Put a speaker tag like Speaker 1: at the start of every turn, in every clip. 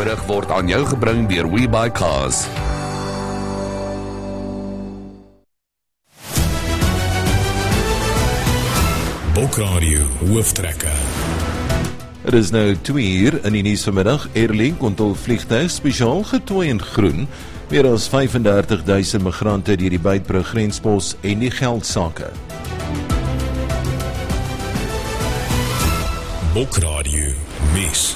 Speaker 1: nuusberig word aan jou gebring deur WeBuyCars.
Speaker 2: Bokradio hooftrekker.
Speaker 3: Het is nou 2 uur in die nuus vanmiddag. Airlink onthul vliegtuig spesiaal getooi in groen. Meer as 35.000 migrante deur die Beitbrug grenspos en die geldsake.
Speaker 2: Bokradio nuus.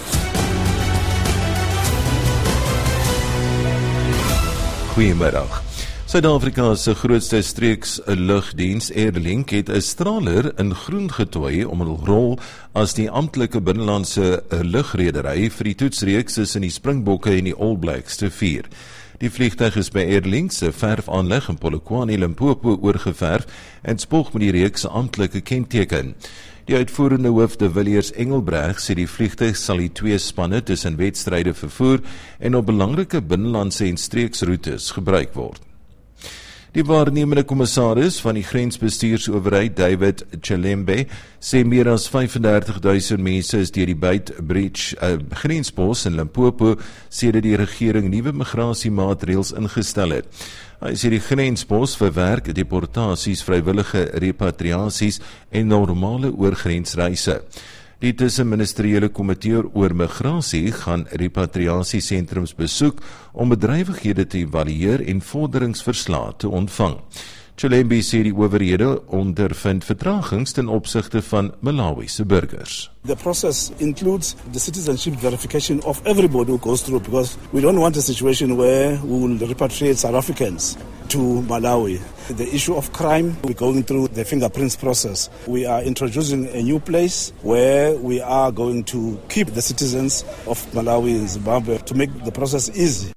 Speaker 3: Goeiemiddag. Suid-Afrika se grootste streeks lugdiens Airlink het 'n straler in groen getooi om 'n rol as die amptelike binnelandse lugredery vir die toetsreeks tussen die Springbokke en die All Blacks te vier. Die vliegtuig is by Airlink se verfaanleg in Polokwane, Limpopo oorgeverf en spog met die reeks se amptelike kenteken. Die uitvoerende hoof De Villiers Engelbreg sê die vliegtuig sal die 2 spanne tussen wedstryde vervoer en op belangrike binnelandse en streeksroetes gebruik word. Die waarnemende kommissaris van die grensbestuursowerheid, David Chalembe, sê meer as 35.000 mense is deur die Beitbridge grenspos in Limpopo sedert die regering nuwe migrasiemaatreëls ingestel het. Hy sê die grenspos verwerk deportasies, vrywillige repatriasies en normale oorgrensreise. Die tussenministeriële komitee oor migrasie gaan repatriasiesentrums besoek om bedrywighede te evalueer en vorderingsverslae te ontvang. Chalembe sê die owerhede ondervind vertragings ten opsigte van Malawi se burgers.
Speaker 4: The process includes the citizenship verification of everybody who goes through, because we don't want a situation where we will repatriate South Africans to Malawi. The issue of crime, we're going through the fingerprints process. We are introducing a new place where we are going to keep the citizens of Malawi and Zimbabwe to make the process easy.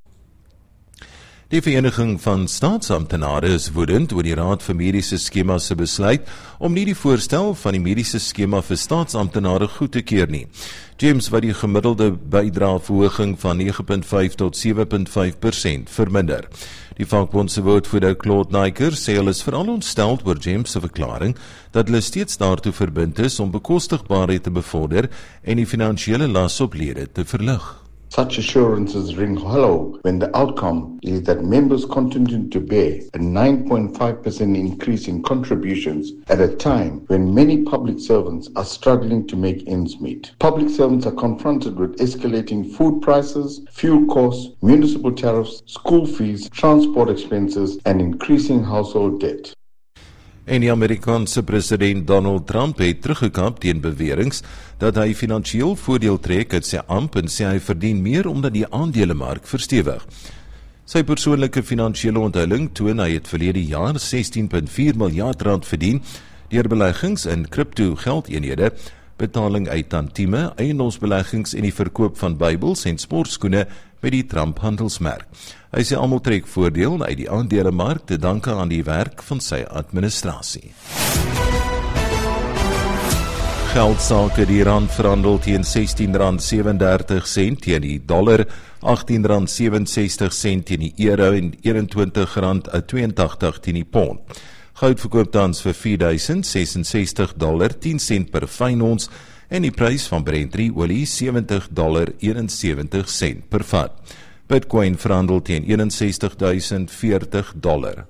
Speaker 3: Die Vereniging van Staatsamptenare is woedend oor die Raad vir Mediese Skemas se besluit om nie die voorstel van die mediese skema vir staatsamptenare goed te keer nie. James wat die gemiddelde bydraeverhoging van 9.5 tot 7.5% verminder. Die vakbond se woordvoerder Claude Naiker sê hulle is veral ontsteld oor James se verklaring dat hulle steeds daartoe verbind is om bekostigbaarheid te bevorder en die finansiële las op lede te verlig.
Speaker 5: Such assurances ring hollow when the outcome is that members continue to bear a 9.5% increase in contributions at a time when many public servants are struggling to make ends meet. Public servants are confronted with escalating food prices, fuel costs, municipal tariffs, school fees, transport expenses, and increasing household debt.
Speaker 3: En die Amerikaanse president Donald Trump het teruggekap teen beweringe dat hy finansiëel voordeel trek uit sy amp en sê hy verdien meer omdat die aandelemark verstewig. Sy persoonlike finansiële onthulling toon hy het verlede jaar 16.4 miljard rand verdien deur beleggings in kripto geldeenhede, betaling uit tantieme, eiendomsbeleggings en die verkoop van Bybels en sportskoene by die Trump handelsmerk. Hy sê almal trek voordeel uit die aandelemark te danke aan die werk van sy administrasie. Geldsake, die rand verhandel teen R16.37 teen die dollar, R18.67 teen die euro en R21.82 teen die pond. Goud verkoop tans vir $4.066, 10 sent per fyn ons, en die prys van Brent olie $70.71 per vat. Bitcoin verhandel teen $61.040.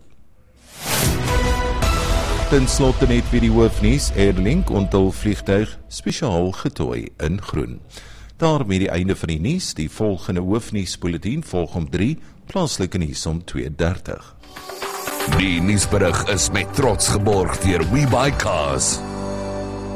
Speaker 3: Ten slotte net weer die hoofnuus, Airlink onthul vliegtuig spesiaal getooi in groen. Daarmee die einde van die nuus, die volgende hoofnuusbulletin volg om 3, plaaslike nuus om 2:30.
Speaker 1: Die nuusberig is met trots geborg deur WeBuyCars.